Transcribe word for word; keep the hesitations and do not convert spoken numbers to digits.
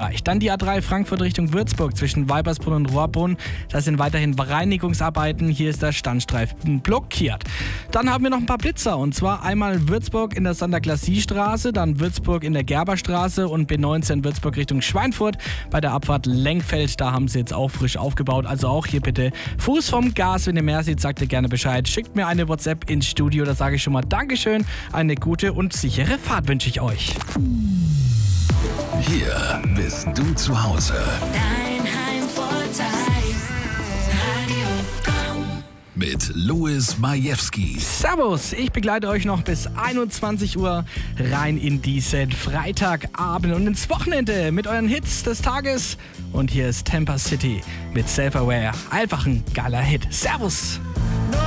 erreicht. Dann die A drei Frankfurt Richtung Würzburg zwischen Weibersbrunn und Rohrbrunn. Da sind weiterhin Reinigungsarbeiten. Hier ist der Standstreifen blockiert. Dann haben wir noch ein paar Blitzer und zwar einmal Würzburg in der Sander-Glasie-Straße, dann Würzburg in der Gerberstraße und B neunzehn Würzburg Richtung Schweinfurt. Bei der Abfahrt Lenkfeld, da haben sie jetzt auch frisch aufgebaut. Also auch hier bitte Fuß vom Gas. Wenn ihr mehr seht, sagt ihr gerne Bescheid. Schickt mir eine WhatsApp ins Studio. Da sage ich schon mal Dankeschön. Eine gute und sichere Fahrt wünsche ich euch. Hier bist du zu Hause. Dein Heimvorteil. Radio Komm. Mit Louis Majewski. Servus, ich begleite euch noch bis einundzwanzig Uhr rein in diesen Freitagabend und ins Wochenende mit euren Hits des Tages. Und hier ist Tampa City mit Self-Aware. Einfach ein geiler Hit. Servus!